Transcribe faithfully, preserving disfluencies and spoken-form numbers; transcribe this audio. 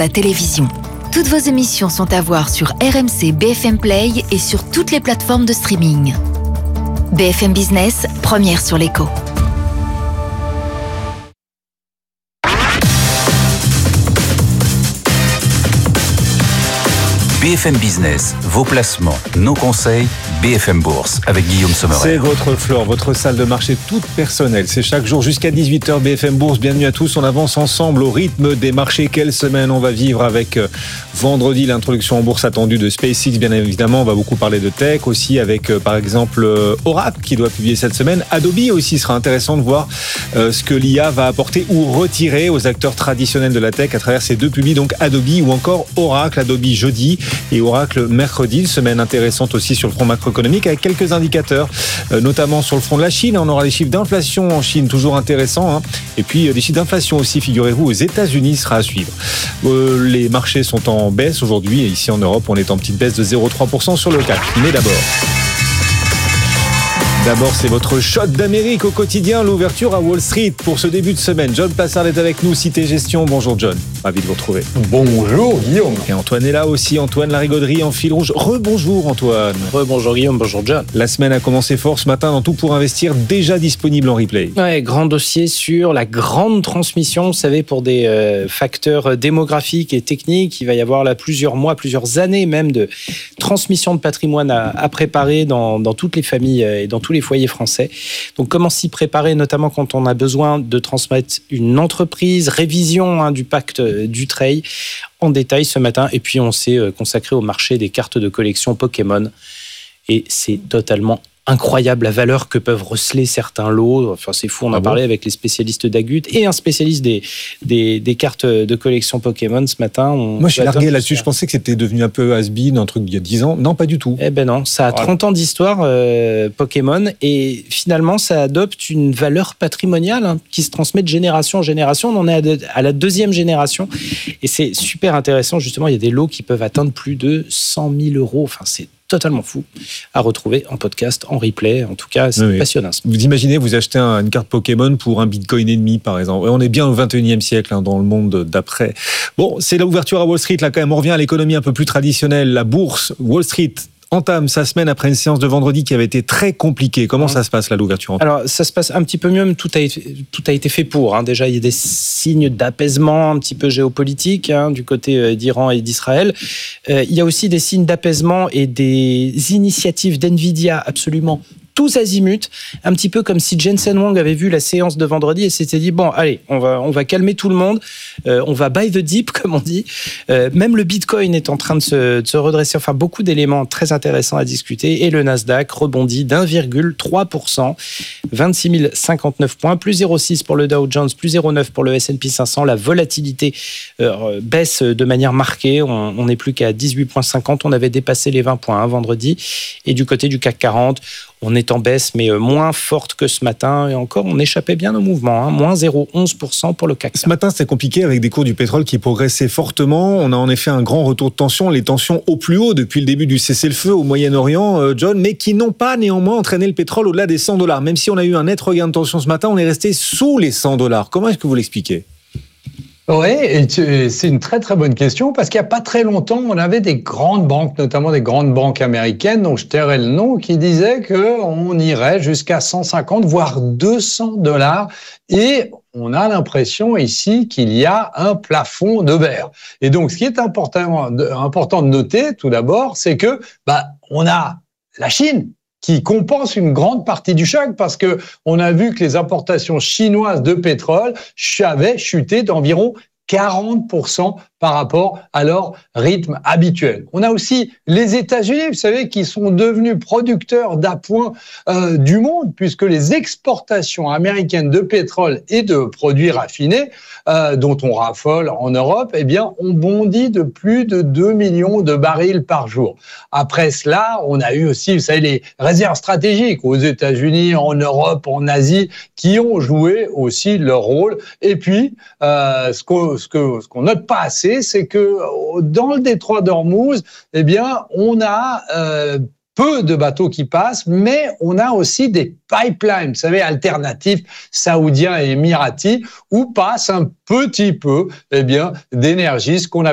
la télévision. Toutes vos émissions sont à voir sur R M C B F M Play et sur toutes les plateformes de streaming. B F M Business, première sur l'écho. B F M Business, vos placements, nos conseils, B F M Bourse avec Guillaume Sommerer. C'est votre floor, votre salle de marché toute personnelle. C'est chaque jour jusqu'à dix-huit heures B F M Bourse. Bienvenue à tous. On avance ensemble au rythme des marchés. Quelle semaine on va vivre avec euh, vendredi l'introduction en bourse attendue de SpaceX. Bien évidemment, on va beaucoup parler de tech aussi avec euh, par exemple euh, Oracle qui doit publier cette semaine. Adobe aussi sera intéressant de voir euh, ce que l'I A va apporter ou retirer aux acteurs traditionnels de la tech à travers ces deux publis. Donc Adobe ou encore Oracle. Adobe jeudi et Oracle mercredi. Une semaine intéressante aussi sur le front macroéconomique avec quelques indicateurs, euh, notamment sur le front de la Chine. On aura les chiffres d'inflation en Chine, toujours intéressants. Hein. Et puis, euh, des chiffres d'inflation aussi, figurez-vous, aux États-Unis sera à suivre. Euh, les marchés sont en baisse aujourd'hui et ici en Europe, on est en petite baisse de zéro virgule trois pour cent sur le C A C. Mais d'abord... D'abord, c'est votre shot d'Amérique au quotidien, l'ouverture à Wall Street pour ce début de semaine. John Plassard est avec nous, Cité Gestion. Bonjour John, ravi de vous retrouver. Bonjour Guillaume. Et Antoine est là aussi, Antoine Larigauderie en fil rouge. Rebonjour Antoine. Rebonjour Guillaume, bonjour John. La semaine a commencé fort ce matin dans Tout pour investir, déjà disponible en replay. Ouais, grand dossier sur la grande transmission, vous savez, pour des euh, facteurs démographiques et techniques. Il va y avoir là plusieurs mois, plusieurs années même de transmission de patrimoine à, à préparer dans, dans toutes les familles et dans tous les foyers français. Donc, comment s'y préparer, notamment quand on a besoin de transmettre une entreprise, révision hein, du pacte Dutreil en détail ce matin. Et puis, on s'est consacré au marché des cartes de collection Pokémon. Et c'est totalement incroyable la valeur que peuvent receler certains lots. Enfin, c'est fou, on en ah parlait bon avec les spécialistes d'Agut et un spécialiste des, des, des cartes de collection Pokémon ce matin. On Moi, je suis largué là-dessus. Je pensais que c'était devenu un peu has-been, un truc il y a dix ans. Non, pas du tout. Eh ben non, ça a voilà. trente ans d'histoire, euh, Pokémon, et finalement, ça adopte une valeur patrimoniale hein, qui se transmet de génération en génération. On en est à, de, à la deuxième génération et c'est super intéressant. Justement, il y a des lots qui peuvent atteindre plus de cent mille euros. Enfin, c'est totalement fou à retrouver en podcast, en replay. En tout cas, c'est oui, passionnant. Vous imaginez, vous achetez un, une carte Pokémon pour un bitcoin et demi, par exemple. On est bien au vingt et unième siècle, hein, dans le monde d'après. Bon, c'est l'ouverture à Wall Street, là, quand même. On revient à l'économie un peu plus traditionnelle. La bourse, Wall Street entame sa semaine après une séance de vendredi qui avait été très compliquée. Comment ça se passe, là, l'ouverture? Alors, ça se passe un petit peu mieux, mais tout a été, tout a été fait pour. Hein. Déjà, il y a des signes d'apaisement un petit peu géopolitique hein, du côté d'Iran et d'Israël. Euh, il y a aussi des signes d'apaisement et des initiatives d'NVIDIA absolument tous azimuts, un petit peu comme si Jensen Huang avait vu la séance de vendredi et s'était dit bon allez on va on va calmer tout le monde, euh, on va buy the dip comme on dit. Euh, même le Bitcoin est en train de se, de se redresser. Enfin beaucoup d'éléments très intéressants à discuter et le Nasdaq rebondit d'un virgule trois pour cent, vingt-six mille cinquante-neuf points, plus zéro virgule six pour le Dow Jones, plus zéro virgule neuf pour le S and P cinq cents. La volatilité euh, baisse de manière marquée. On n'est plus qu'à dix-huit virgule cinquante. On avait dépassé les vingt points hein, vendredi. Et du côté du C A C quarante. On est en baisse, mais moins forte que ce matin. Et encore, on échappait bien au mouvement. Hein. Moins zéro virgule onze pour cent pour le C A C. Ce matin, c'était compliqué avec des cours du pétrole qui progressaient fortement. On a en effet un grand retour de tension. Les tensions au plus haut depuis le début du cessez-le-feu au Moyen-Orient, euh, John, mais qui n'ont pas néanmoins entraîné le pétrole au-delà des cent dollars. Même si on a eu un net regain de tension ce matin, on est resté sous les cent dollars. Comment est-ce que vous l'expliquez ? Oui, c'est une très très bonne question parce qu'il n'y a pas très longtemps, on avait des grandes banques, notamment des grandes banques américaines, dont je tairai le nom, qui disaient qu'on irait jusqu'à cent cinquante, voire deux cents dollars. Et on a l'impression ici qu'il y a un plafond de verre. Et donc, ce qui est important de, important de noter, tout d'abord, c'est que bah on a la Chine qui compense une grande partie du choc parce que on a vu que les importations chinoises de pétrole avaient chuté d'environ quarante pour cent par rapport à leur rythme habituel. On a aussi les États-Unis, vous savez, qui sont devenus producteurs d'appoint euh, du monde, puisque les exportations américaines de pétrole et de produits raffinés, euh, dont on raffole en Europe, eh bien, ont bondi de plus de deux millions de barils par jour. Après cela, on a eu aussi, vous savez, les réserves stratégiques aux États-Unis, en Europe, en Asie, qui ont joué aussi leur rôle. Et puis, euh, ce qu'on ce que, ce qu'on note pas assez, c'est que dans le détroit d'Ormuz, eh bien, on a euh, peu de bateaux qui passent, mais on a aussi des pipelines, vous savez, alternatifs saoudiens et émiratis, où passe un petit peu, eh bien, d'énergie, ce qu'on